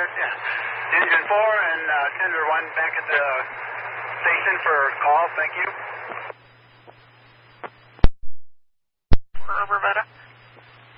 Yeah. Engine 4 and Tender 1 back at the station for call. Thank you. Bermuda.